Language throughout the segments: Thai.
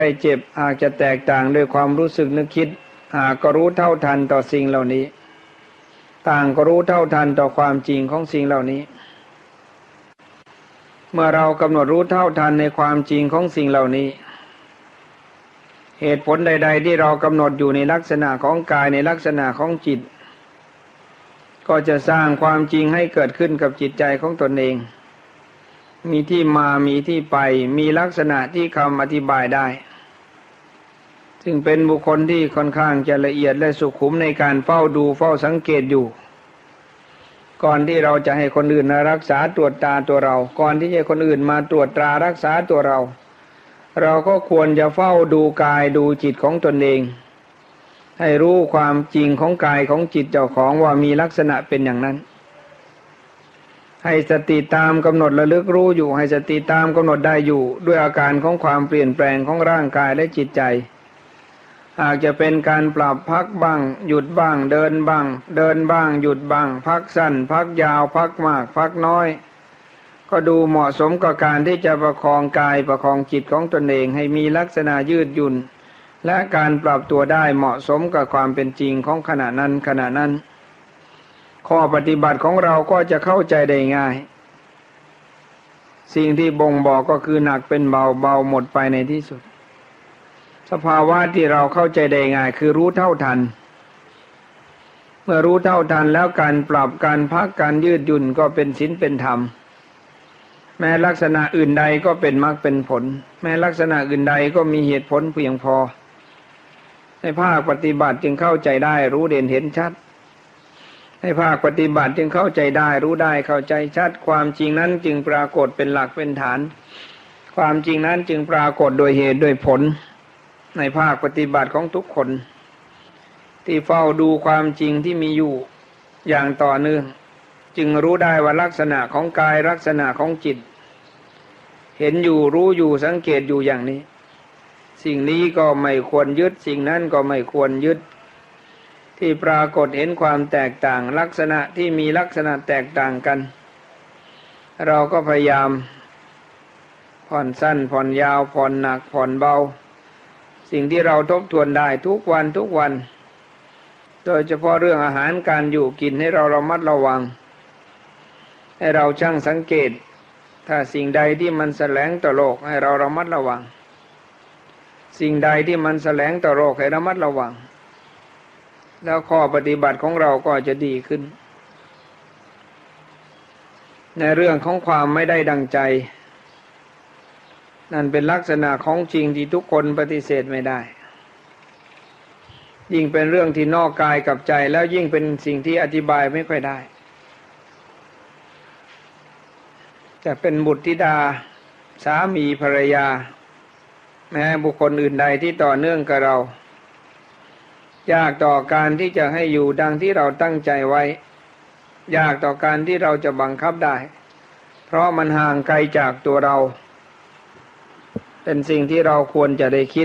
เจ็บอาจจะแตกต่างด้วยความรู้สึกนึกคิดก็รู้เท่าทันต่อสิ่งเหล่านี้ต่างก็รู้เท่าทันต่อความจริงของสิ่งเหล่านี้เมื่อเรากำหนดรู้เท่าทันในความจริงของสิ่งเหล่านี้เหตุผลใดๆที่เรากำหนดอยู่ในลักษณะของกายในลักษณะของจิตก็จะสร้างความจริงให้เกิดขึ้นกับจิตใจของตนเองมีที่มามีที่ไปมีลักษณะที่คำอธิบายได้ซึ่งเป็นบุคคลที่ค่อนข้างจะละเอียดและสุขุมในการเฝ้าดูเฝ้าสังเกตอยู่ก่อนที่เราจะให้คนอื่นมารักษาตรวจตาตัวเราก่อนที่จะให้คนอื่นมาตรวจตรารักษาตัวเราเราก็ควรจะเฝ้าดูกายดูจิตของตนเองให้รู้ความจริงของกายของจิตเจ้าของว่ามีลักษณะเป็นอย่างนั้นให้สติตามกำหนดระลึกรู้อยู่ให้สติตามกำหนดได้อยู่ด้วยอาการของความเปลี่ยนแปลงของร่างกายและจิตใจอาจจะเป็นการปรับพักบ้างหยุดบ้างเดินบ้างเดินบ้างหยุดบ้างพักสั้นพักยาวพักมากพักน้อยก็ดูเหมาะสมกับการที่จะประคองกายประคองจิตของตนเองให้มีลักษณะยืดหยุ่นและการปรับตัวได้เหมาะสมกับความเป็นจริงของขณะนั้นข้อปฏิบัติของเราก็จะเข้าใจได้ง่ายสิ่งที่บ่งบอกก็คือหนักเป็นเบาเบาหมดไปในที่สุดสภาวะที่เราเข้าใจได้ง่ายคือรู้เท่าทันเมื่อรู้เท่าทันแล้วการปรับการพักการยืดหยุ่นก็เป็นศีลเป็นธรรมแม้ลักษณะอื่นใดก็เป็นมรรคเป็นผลแม้ลักษณะอื่นใดก็มีเหตุผลเพียงพอในภาคปฏิบัติจึงเข้าใจได้รู้เด่นเห็นชัดในภาคปฏิบัติจึงเข้าใจได้รู้ได้เข้าใจชัดความจริงนั้นจึงปรากฏเป็นหลักเป็นฐานความจริงนั้นจึงปรากฏโดยเหตุโดยผลในภาคปฏิบัติของทุกคนที่เฝ้าดูความจริงที่มีอยู่อย่างต่อเนื่องจึงรู้ได้ว่าลักษณะของกายลักษณะของจิตเห็นอยู่รู้อยู่สังเกตอยู่อย่างนี้สิ่งนี้ก็ไม่ควรยึดสิ่งนั้นก็ไม่ควรยึดที่ปรากฏเห็นความแตกต่างลักษณะที่มีลักษณะแตกต่างกันเราก็พยายามผ่อนสั้นผ่อนยาวผ่อนหนักผ่อนเบาสิ่งที่เราทบทวนได้ทุกวันโดยเฉพาะเรื่องอาหารการอยู่กินให้เราระมัดระวังให้เราชั่งสังเกตถ้าสิ่งใดที่มันแสลงต่อโลกให้เราระมัดระวังสิ่งใดที่มันแสลงต่อโลกให้ระมัดระวังแล้วข้อปฏิบัติของเราก็จะดีขึ้นในเรื่องของความไม่ได้ดังใจนั่นเป็นลักษณะของจริงที่ทุกคนปฏิเสธไม่ได้ยิ่งเป็นเรื่องที่นอกกายกับใจแล้วยิ่งเป็นสิ่งที่อธิบายไม่ค่อยได้จะเป็นบุตรธิดาสามีภรรยาแม้บุคคลอื่นใดที่ต่อเนื่องกับเรายากต่อการที่จะให้อยู่ดังที่เราตั้งใจไว้ยากต่อการที่เราจะบังคับได้เพราะมันห่างไกลจากตัวเราเป็นสิ่งที่เราควรจะได้คิด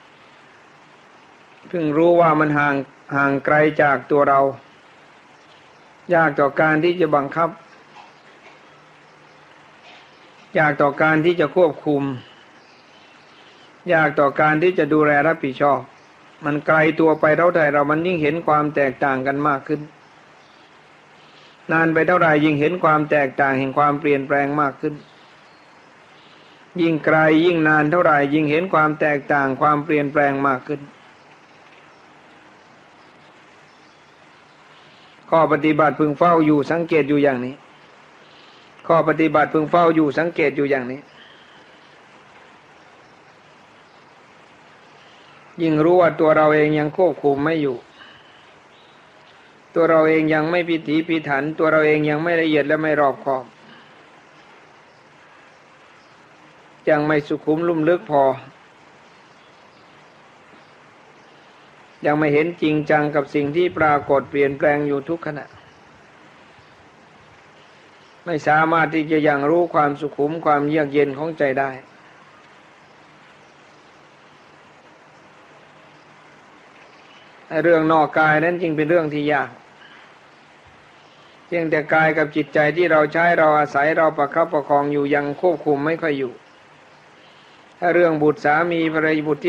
เพิ่งรู้ว่ามันห่างไกลจากตัวเรายากต่อการที่จะบังคับยากต่อการที่จะควบคุมยากต่อการที่จะดูแลรับผิดชอบมันไกลตัวไปเท่าใดเรามันยิ่งเห็นความแตกต่างกันมากขึ้นนานไปเท่าไรยิ่งเห็นความแตกต่างแห่งความเปลี่ยนแปลงมากขึ้นยิ่งไกลยิ่งนานเท่าไรยิ่งเห็นความแตกต่างความเปลี่ยนแปลงมากขึ้นข้อปฏิบัติพึงเฝ้าอยู่สังเกตอยู่อย่างนี้ข้อปฏิบัติพึงเฝ้าอยู่สังเกตอยู่อย่างนี้ยิ่งรู้ว่าตัวเราเองยังควบคุมไม่อยู่ตัวเราเองยังไม่พิถีพิถันตัวเราเองยังไม่ละเอียดและไม่รอบคอบยังไม่สุขุมลุ่มลึกพอยังไม่เห็นจริงจังกับสิ่งที่ปรากฏเปลี่ยนแปลงอยู่ทุกขณะไม่สามารถที่จะยังรู้ความสุขุมความเยือกเย็นของใจได้เรื่องนอกกายนั้นจึงเป็นเรื่องที่ยากเพียงแต่กายกับจิตใจที่เราใช้เราอาศัยเราประคับประคองอยู่ยังควบคุมไม่ค่อยอยู่ถ้าเรื่องบุตรสามีภรรยาบุตร